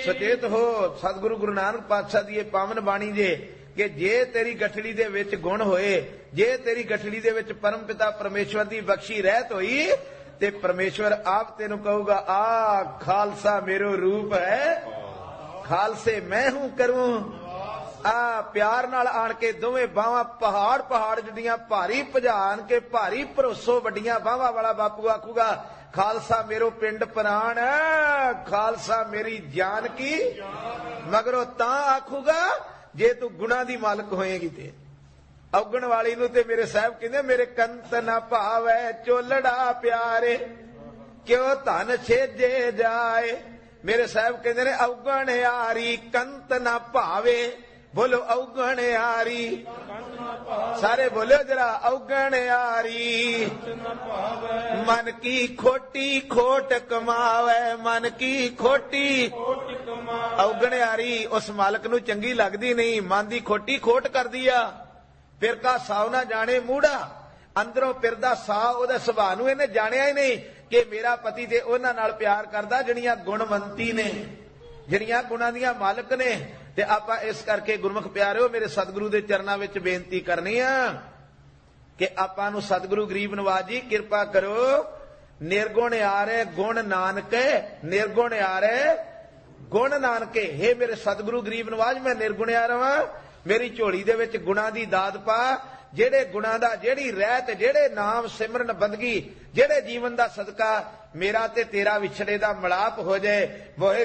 ਸੁਚੇਤ ਹੋ। ਸਤਿਗੁਰੂ ਗੁਰੂ ਨਾਨਕ ਪਾਤਸ਼ਾਹ ਦੀ ਇਹ ਪਾਵਨ ਬਾਣੀ ਜੇ ਕਿ ਜੇ ਤੇਰੀ ਗਠੜੀ ਦੇ ਵਿੱਚ ਗੁਣ ਹੋਏ, ਜੇ ਤੇਰੀ ਗਠੜੀ ਦੇ ਵਿੱਚ ਪਰਮ ਪਿਤਾ ਪਰਮੇਸ਼ਵਰ ਦੀ ਬਖਸ਼ੀ ਰਹਿਤ ਹੋਈ ਤੇ ਪਰਮੇਸ਼ਵਰ ਆਪ ਤੈਨੂੰ ਕਹੂਗਾ ਆ ਖਾਲਸਾ ਮੇਰੋ ਰੂਪ ਹੈ, ਖਾਲਸੇ ਮੈਂ ਹੂੰ ਕਰੂੰ। ਆ ਪਿਆਰ ਨਾਲ ਆਣ ਕੇ ਦੋਵੇਂ ਬਾਹਾਂ ਪਹਾੜ ਪਹਾੜ ਜਿੱਡੀਆਂ ਭਾਰੀ ਭਜਾਨ ਕੇ ਭਾਰੀ ਭਰੋਸੋ ਵੱਡੀਆਂ ਬਾਹਾਂ ਵਾਲਾ ਬਾਪੂ ਆਖੂਗਾ ਖਾਲਸਾ ਮੇਰੋ ਪਿੰਡ ਪ੍ਰਾਣ, ਖਾਲਸਾ ਮੇਰੀ ਜਾਨ ਕੀ। ਮਗਰੋਂ ਤਾਂ ਆਖੂਗਾ ਜੇ ਤੂੰ ਗੁਣਾ ਦੀ ਮਾਲਕ ਹੋਏਗੀ ਤੇ। ਔਗਣ ਵਾਲੀ ਨੂੰ ਤੇ ਮੇਰੇ ਸਾਹਿਬ ਕਹਿੰਦੇ ਮੇਰੇ ਕੰਤ ਨਾ ਭਾਵੈ ਚੋਲੜਾ ਪਿਆਰੇ, ਕਿਉਂ ਧਨ ਛੇਜੇ ਜਾਏ। ਮੇਰੇ ਸਾਹਿਬ ਕਹਿੰਦੇ ਨੇ ਔਗਣ ਯਾਰੀ ਕੰਤ ਨਾ ਭਾਵੇ। ਬੋਲੋ ਔਗਣ ਯਾਰੀ, ਸਾਰੇ ਬੋਲਿਓ ਜਰਾ ਔਗਣ ਯਾਰੀ। ਮਨ ਕੀ ਖੋਟੀ ਖੋਟ ਕਮਾਵੇ, ਮਨ ਕੀ ਖੋਟੀ ਔਗਣ ਯਾਰੀ ਉਸ ਮਾਲਕ ਨੂੰ ਚੰਗੀ ਲੱਗਦੀ ਨਹੀਂ, ਮਨ ਦੀ ਖੋਟੀ ਖੋਟ ਕਰਦੀ ਆ। ਫਿਰਕਾ ਸਾਉ ਨਾ ਜਾਣੇ ਮੂੜਾ, ਅੰਦਰੋਂ ਫਿਰਦਾ ਸਾਹ ਉਹਦੇ ਸੁਭਾਅ ਨੂੰ ਇਹਨੇ ਜਾਣਿਆ ਹੀ ਨਹੀਂ ਕਿ ਮੇਰਾ ਪਤੀ ਤੇ ਉਹਨਾਂ ਨਾਲ ਪਿਆਰ ਕਰਦਾ ਜਿਹੜੀਆਂ ਗੁਣਵੰਤੀ ਨੇ, ਜਿਹੜੀਆਂ ਗੁਣਾਂ ਦੀਆਂ ਮਾਲਕ ਨੇ। ਤੇ ਆਪਾਂ ਇਸ ਕਰਕੇ ਗੁਰਮੁਖ ਪਿਆਰਿਓ ਮੇਰੇ ਸਤਿਗੁਰੂ ਦੇ ਚਰਨਾਂ ਵਿੱਚ ਬੇਨਤੀ ਕਰਨੀ ਆ ਕਿ ਆਪਾਂ ਨੂੰ ਸਤਿਗੁਰੂ ਗਰੀਬ ਨਵਾਜ ਜੀ ਕਿਰਪਾ ਕਰੋ। ਨਿਰਗੁਣ ਯਾਰੇ ਗੁਣ ਨਾਨਕੇ, ਨਿਰਗੁਣ ਯਾਰੇ ਗੁਣ ਨਾਨਕੇ। ਹੇ ਮੇਰੇ ਸਤਿਗੁਰੂ ਗਰੀਬ ਨਵਾਜ ਮੈਂ ਨਿਰਗੁਣਿਆ ਰਵਾਂ, ਮੇਰੀ ਝੋਲੀ ਦੇ ਵਿੱਚ ਗੁਣਾਂ ਦੀ ਦਾਤ ਪਾ। ਜਿਹੜੇ ਗੁਣਾਂ ਦਾ, ਜਿਹੜੀ ਰਹਿਤ, ਜਿਹੜੇ ਨਾਮ ਸਿਮਰਨ ਬੰਦਗੀ, ਜਿਹੜੇ ਜੀਵਨ ਦਾ ਸਦਕਾ ਮੇਰਾ ਤੇ ਤੇਰਾ ਵਿਛੜੇ ਦਾ ਮਿਲਾਪ ਹੋ ਜਾਏ।